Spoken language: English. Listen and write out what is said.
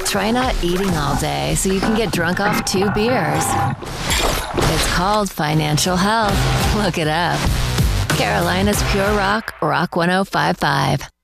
Try not eating all day so you can get drunk off 2 beers. It's called financial health. Look it up. Carolina's Pure Rock, Rock 1055.